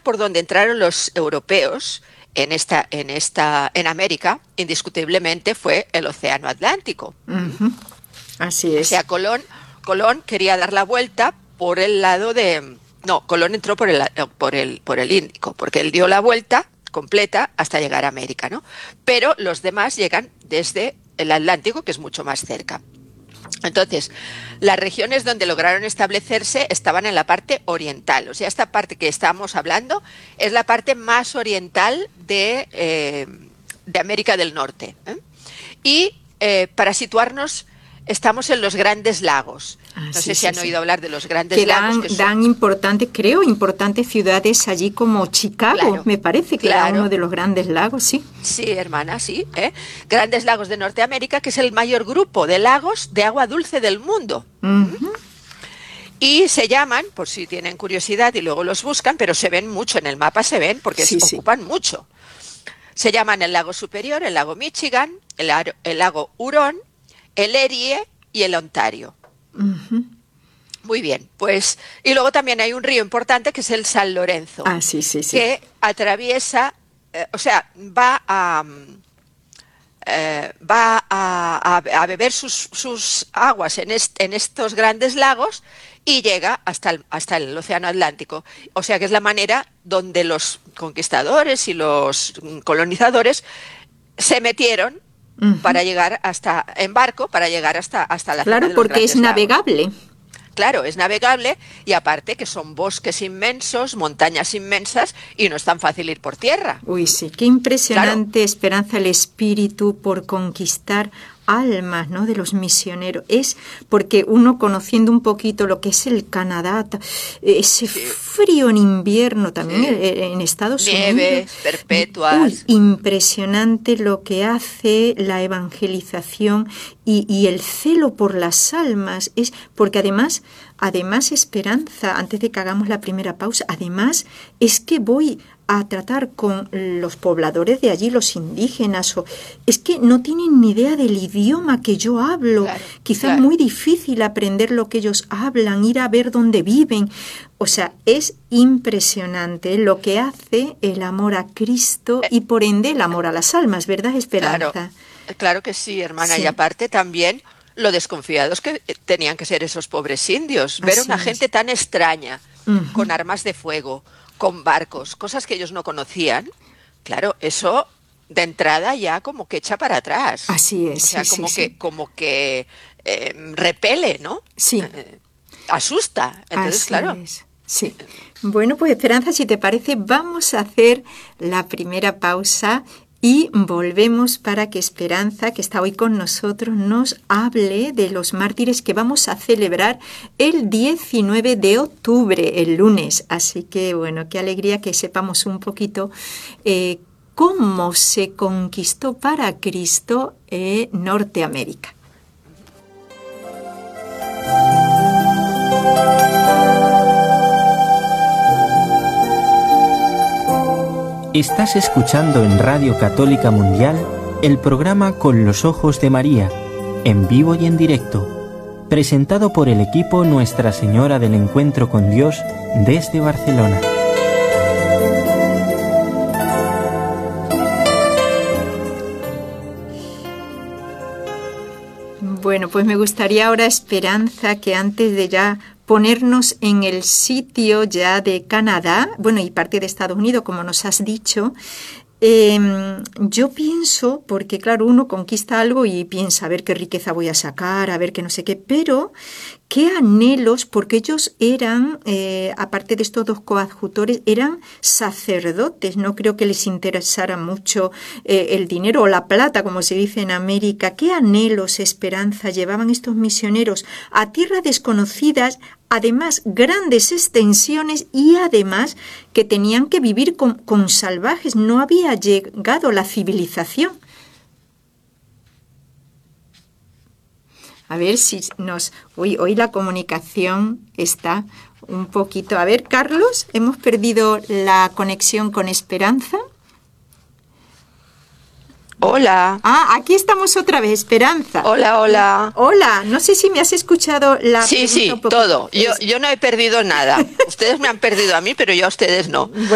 por donde entraron los europeos en América, indiscutiblemente fue el Océano Atlántico. Uh-huh. Así es. O sea, Colón quería dar la vuelta por el lado de... No, Colón entró por el Índico, porque él dio la vuelta completa hasta llegar a América, ¿no? Pero los demás llegan desde el Atlántico, que es mucho más cerca. Entonces, las regiones donde lograron establecerse estaban en la parte oriental. O sea, esta parte que estamos hablando es la parte más oriental de América del Norte. Y para situarnos, estamos en los Grandes Lagos. No sé si han oído hablar de los Grandes Lagos. Que dan importantes ciudades allí como Chicago, claro, me parece que era uno de los Grandes Lagos, sí. Sí, hermana, sí. Grandes Lagos de Norteamérica, que es el mayor grupo de lagos de agua dulce del mundo. Uh-huh. Y se llaman, por si tienen curiosidad y luego los buscan, pero se ven mucho, en el mapa se ven porque ocupan mucho. Se llaman el lago Superior, el lago Michigan, el lago Hurón, el Erie y el Ontario. Uh-huh. Muy bien, pues, y luego también hay un río importante que es el San Lorenzo, que atraviesa, va a beber sus aguas en estos grandes lagos y llega hasta el Océano Atlántico. O sea que es la manera donde los conquistadores y los colonizadores se metieron para llegar en barco, para llegar hasta la zona de los Claro, porque es navegable. Lagos. Claro, es navegable y aparte que son bosques inmensos, montañas inmensas y no es tan fácil ir por tierra. Uy, sí, qué impresionante, claro. Esperanza, el espíritu por conquistar almas, ¿no?, de los misioneros. Es porque uno, conociendo un poquito lo que es el Canadá, ese frío en invierno también en Estados Unidos. Nieves perpetuas. Uy, impresionante lo que hace la evangelización y el celo por las almas. Es porque además, Esperanza, antes de que hagamos la primera pausa, además es que voy a tratar con los pobladores de allí, los indígenas, es que no tienen ni idea del idioma que yo hablo, quizás muy difícil aprender lo que ellos hablan, ir a ver dónde viven. O sea, es impresionante lo que hace el amor a Cristo y por ende el amor a las almas, ¿verdad, Esperanza? Claro que sí, hermana, sí. Y aparte también lo desconfiados que tenían que ser esos pobres indios, ver una gente tan extraña, con armas de fuego, con barcos, cosas que ellos no conocían, claro, eso de entrada ya como que echa para atrás. Así es. O sea, como que repele, ¿no? Sí. Asusta. Entonces, así claro. Es. Sí. Bueno, pues Esperanza, si te parece, vamos a hacer la primera pausa y volvemos para que Esperanza, que está hoy con nosotros, nos hable de los mártires que vamos a celebrar el 19 de octubre, el lunes. Así que, bueno, qué alegría que sepamos un poquito cómo se conquistó para Cristo Norteamérica. Estás escuchando en Radio Católica Mundial el programa Con los Ojos de María, en vivo y en directo, presentado por el equipo Nuestra Señora del Encuentro con Dios desde Barcelona. Bueno, pues me gustaría ahora, Esperanza, que antes de ya ponernos en el sitio ya de Canadá, bueno, y parte de Estados Unidos, como nos has dicho, yo pienso, porque claro, uno conquista algo y piensa, a ver qué riqueza voy a sacar, a ver qué no sé qué, pero qué anhelos, porque ellos eran, aparte de estos dos coadjutores, eran sacerdotes. No creo que les interesara mucho el dinero o la plata, como se dice en América. Qué anhelos, Esperanza, llevaban estos misioneros a tierras desconocidas, además grandes extensiones y además que tenían que vivir con salvajes. No había llegado la civilización. A ver si hoy la comunicación está un poquito. A ver, Carlos, hemos perdido la conexión con Esperanza. Hola. Aquí estamos otra vez, Esperanza. Hola. Hola, no sé si me has escuchado la Sí, todo. Yo no he perdido nada. Ustedes me han perdido a mí, pero yo a ustedes no.